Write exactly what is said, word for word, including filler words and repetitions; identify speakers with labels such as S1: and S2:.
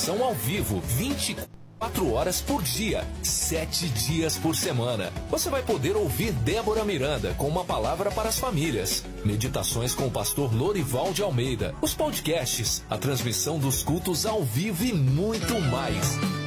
S1: meditação ao vivo, vinte e quatro horas por dia, sete dias por semana. Você vai poder ouvir Débora Miranda com uma palavra para as famílias, meditações com o pastor Lorival de Almeida, os podcasts, a transmissão dos cultos ao vivo e muito mais.